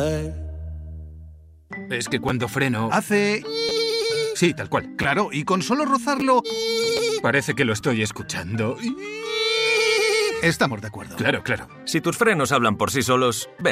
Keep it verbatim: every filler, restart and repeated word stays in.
Es que cuando freno... Hace... Sí, tal cual. Claro, y con solo rozarlo... Parece que lo estoy escuchando. Estamos de acuerdo. Claro, claro. Si tus frenos hablan por sí solos, ven